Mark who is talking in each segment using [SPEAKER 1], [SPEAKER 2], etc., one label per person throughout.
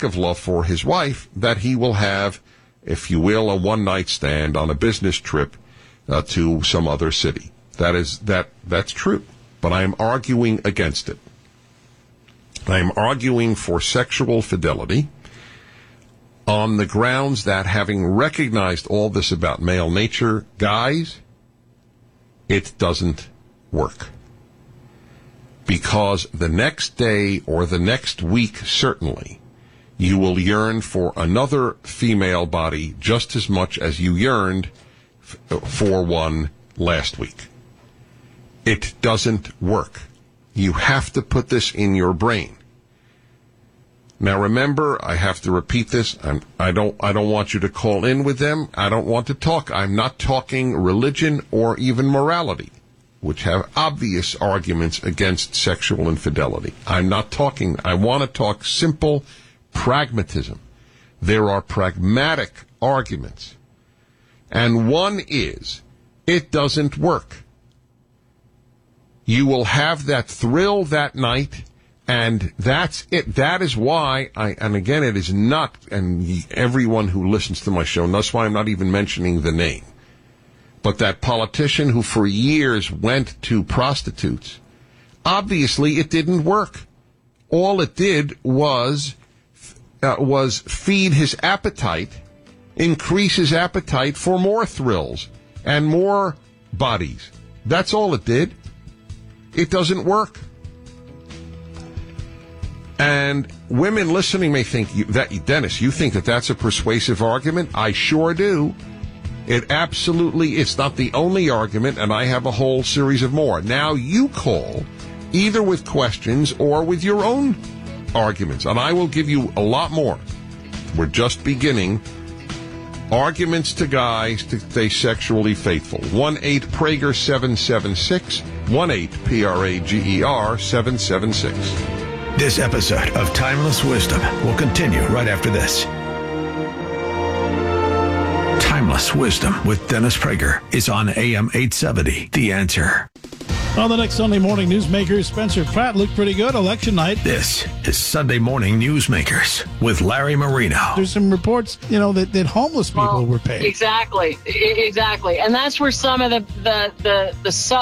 [SPEAKER 1] lack of love for his wife that he will have, if you will, a one-night stand on a business trip to some other city. That's true. But I am arguing against it. I am arguing for sexual fidelity on the grounds that, having recognized all this about male nature, guys, it doesn't work. Because the next day or the next week, certainly, you will yearn for another female body just as much as you yearned for one last week. It doesn't work. You have to put this in your brain. Now remember, I have to repeat this. I don't want you to call in with them. I don't want to talk. I'm not talking religion or even morality, which have obvious arguments against sexual infidelity. I'm not talking. I want to talk simple pragmatism. There are pragmatic arguments. And one is, it doesn't work. You will have that thrill that night, and that's it. That is why and again, it is not, and everyone who listens to my show, and that's why I'm not even mentioning the name, but that politician who for years went to prostitutes, obviously it didn't work. All it did was feed his appetite, increase his appetite for more thrills and more bodies. That's all it did. It doesn't work. And women listening may think Dennis, you think that that's a persuasive argument? I sure do. It's not the only argument, and I have a whole series of more. Now you call, either with questions or with your own arguments, and I will give you a lot more. We're just beginning. Arguments to guys to stay sexually faithful. 1-8-PRAGER-776, 1-8-PRAGER-776.
[SPEAKER 2] This episode of Timeless Wisdom will continue right after this. Timeless Wisdom with Dennis Prager is on AM 870, The Answer.
[SPEAKER 3] On the next Sunday morning, newsmakers Spencer Pratt looked pretty good election night.
[SPEAKER 2] This is Sunday Morning Newsmakers with Larry Marino.
[SPEAKER 3] There's some reports, that homeless people were paid.
[SPEAKER 4] Exactly. And that's where some of the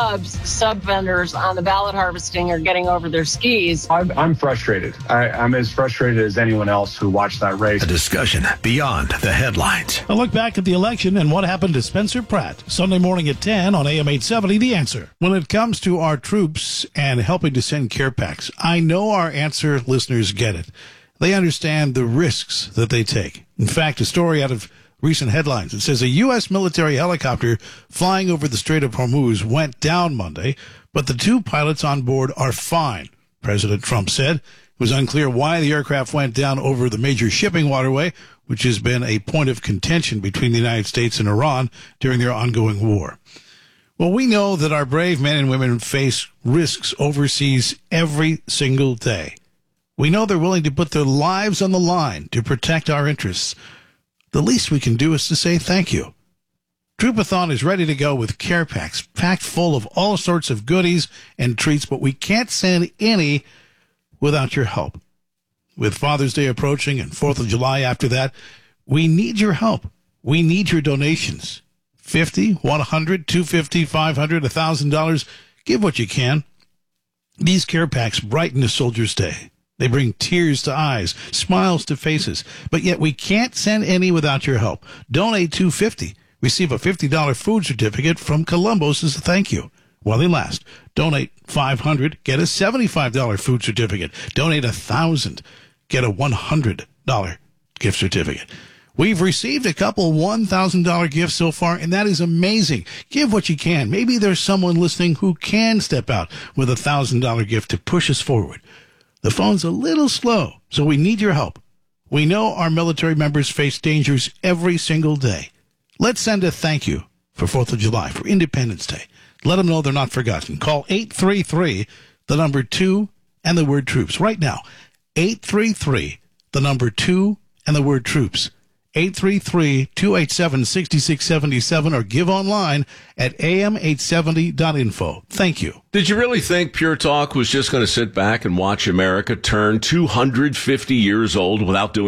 [SPEAKER 4] sub vendors on the ballot harvesting are getting over their skis.
[SPEAKER 5] I'm frustrated. I'm as frustrated as anyone else who watched that race.
[SPEAKER 2] A discussion beyond the headlines.
[SPEAKER 3] A look back at the election and what happened to Spencer Pratt. Sunday morning at 10 on AM 870, The Answer. When it comes to our troops and helping to send care packs, I know our Answer listeners get it. They understand the risks that they take. In fact, a story out of recent headlines, it says a U.S. military helicopter flying over the Strait of Hormuz went down Monday, but the two pilots on board are fine, President Trump said. It was unclear why the aircraft went down over the major shipping waterway, which has been a point of contention between the United States and Iran during their ongoing war. Well, we know that our brave men and women face risks overseas every single day. We know they're willing to put their lives on the line to protect our interests. The least we can do is to say thank you. Troopathon is ready to go with care packs packed full of all sorts of goodies and treats, but we can't send any without your help. With Father's Day approaching and 4th of July after that, we need your help. We need your donations. $50, $100, $250, $500, $1,000. Give what you can. These care packs brighten a soldier's day. They bring tears to eyes, smiles to faces. But yet we can't send any without your help. Donate $250. Receive a $50 food certificate from Columbus as a thank you while they last. Donate $500. Get a $75 food certificate. Donate $1,000. Get a $100 gift certificate. We've received a couple $1,000 gifts so far, and that is amazing. Give what you can. Maybe there's someone listening who can step out with a $1,000 gift to push us forward. The phone's a little slow, so we need your help. We know our military members face dangers every single day. Let's send a thank you for 4th of July, for Independence Day. Let them know they're not forgotten. Call 833, the number 2, and the word troops. Right now, 833, the number 2, and the word troops. 833-287-6677 or give online at am870.info. Thank you.
[SPEAKER 6] Did you really think Pure Talk was just going to sit back and watch America turn 250 years old without doing